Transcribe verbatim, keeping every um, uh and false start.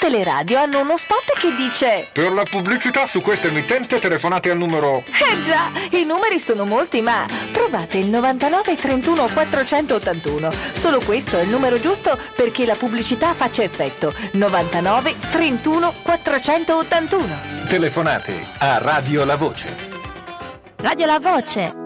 le radio hanno uno spot che dice: per la pubblicità su questa emittente telefonate al numero... Eh già, i numeri sono molti, ma provate il novantanove trentuno quattrocentottantuno. Solo questo è il numero giusto perché la pubblicità faccia effetto. novantanove trentuno quattrocentottantuno. Telefonate a Radio La Voce. Radio La Voce.